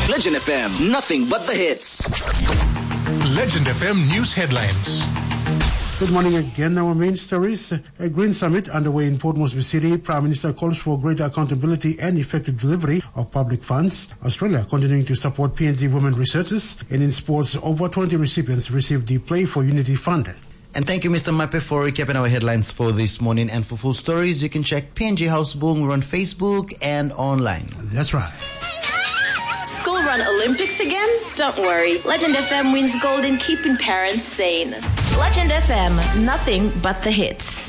Legend FM, nothing but the hits. Legend FM news headlines. Good morning again. Our main stories. A Green Summit underway in Port Moresby City. Prime Minister calls for greater accountability and effective delivery of public funds. Australia continuing to support PNG women researchers. And in sports, over 20 recipients received the Play for Unity Fund. And thank you, Mr. Mape, for recapping our headlines for this morning. And for full stories, you can check PNG House Boom. We're on Facebook and online. That's right. School run Olympics again? Don't worry. Legend FM wins gold in keeping parents sane. Legend FM, nothing but the hits.